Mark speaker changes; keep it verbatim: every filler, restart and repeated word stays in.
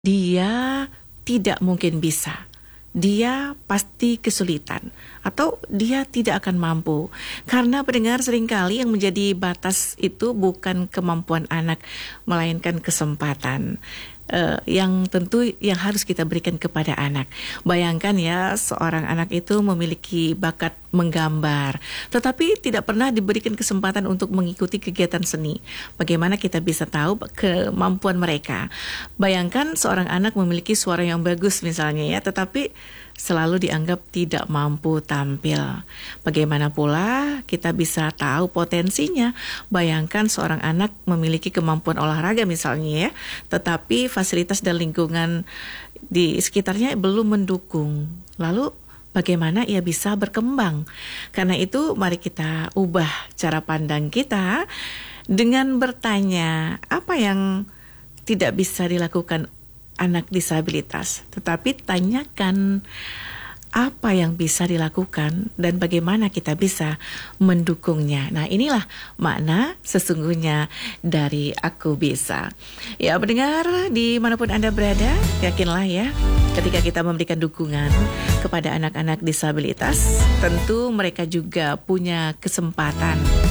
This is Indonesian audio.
Speaker 1: dia tidak mungkin bisa, dia pasti kesulitan, atau dia tidak akan mampu. Karena pendengar, seringkali yang menjadi batas itu bukan kemampuan anak, melainkan kesempatan Uh, yang tentu yang harus kita berikan kepada anak. Bayangkan ya, seorang anak itu memiliki bakat menggambar, tetapi tidak pernah diberikan kesempatan untuk mengikuti kegiatan seni. Bagaimana kita bisa tahu kemampuan mereka? Bayangkan seorang anak memiliki suara yang bagus misalnya ya, tetapi selalu dianggap tidak mampu tampil. Bagaimana pula kita bisa tahu potensinya? Bayangkan seorang anak memiliki kemampuan olahraga misalnya ya, tetapi fasilitas dan lingkungan di sekitarnya belum mendukung. Lalu bagaimana ia bisa berkembang? Karena itu mari kita ubah cara pandang kita dengan bertanya, apa yang tidak bisa dilakukan anak disabilitas, tetapi tanyakan apa yang bisa dilakukan dan bagaimana kita bisa mendukungnya. Nah, inilah makna sesungguhnya dari Aku Bisa. Ya, pendengar dimanapun Anda berada, yakinlah ya, ketika kita memberikan dukungan kepada anak-anak disabilitas, tentu mereka juga punya kesempatan